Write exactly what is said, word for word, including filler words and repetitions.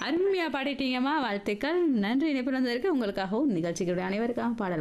அருமையா பாடிட்டீங்கம்மா. வாழ்த்துக்கள். நன்றி இணைப்பில் வந்ததற்கு. உங்களுக்காகவும் நிகழ்ச்சிகளுடைய அனைவருக்காகவும் பாடல்